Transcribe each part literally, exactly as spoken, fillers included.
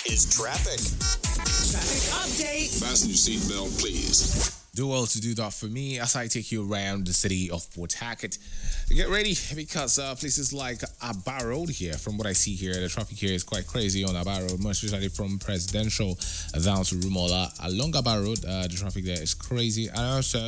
is traffic. Traffic update. Fasten your seatbelt, please. Do well to do that for me as I take you around the city of Port Harcourt. Get ready because uh, places like Aba Road here, from what I see here, the traffic here is quite crazy on Aba Road, more especially from Presidential down to Rumola. Along Aba Road, uh, the traffic there is crazy. And also,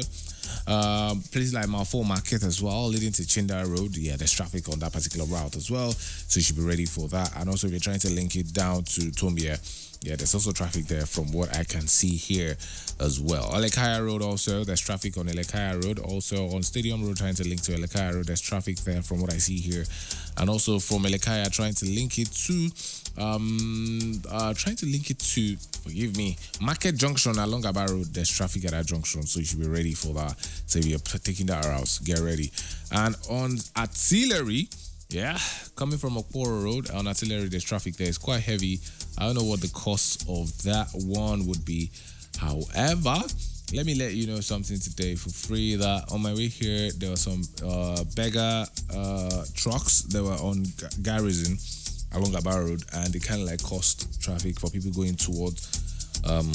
uh, places like Malfour Market as well, leading to Chinda Road. Yeah, there's traffic on that particular route as well, so you should be ready for that. And also, if you're trying to link it down to Tombia, yeah, there's also traffic there from what I can see here as well. Elekaya Road also, there's traffic on Elekaya Road. Also on Stadium Road, trying to link to Elekaya Road, there's traffic there from what I see here. And also from Elekaya, trying to link it to, um, uh, trying to link it to, forgive me, Market Junction along Aba Road, there's traffic at that junction, so you should be ready for that. So if you're taking that route, get ready. And on Artillery, yeah, coming from Okporo Road on Artillery, there's traffic there. It's quite heavy. I don't know what the cost of that one would be. However, let me let you know something today for free, that on my way here, there were some uh, beggar uh, trucks that were on Garrison along Aba Road, and they kind of like cost traffic for people going towards um,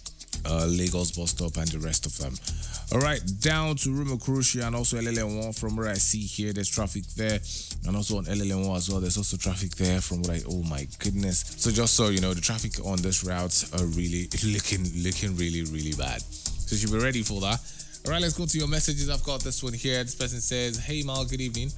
uh, Lagos bus stop and the rest of them. All right, down to Rumo and also L L N one. From where I see here, there's traffic there, and also on L L N one as well, there's also traffic there from what I, oh my goodness. So just so you know, the traffic on this route are really looking, looking really, really bad. So you should be ready for that. All right, let's go to your messages. I've got this one here. This person says, hey Mal, good evening.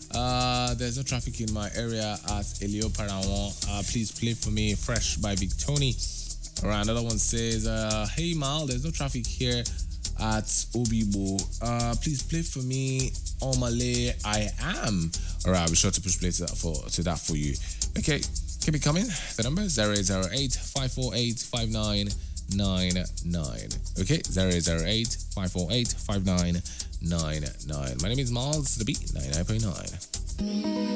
Uh, there's no traffic in my area at Elio Parawan. Uh, please play for me Fresh by Big Tony. All right, another one says, uh, hey Mal, there's no traffic here at Obibo. Uh, please play for me Omale I Am. All right, I'll be sure to push play to that for, to that for you. Okay, keep it coming. The number is zero eight zero eight, five four eight, five nine nine nine. Okay, zero eight zero eight, five four eight, five nine nine nine. My name is Miles, the Beat, ninety-nine point nine.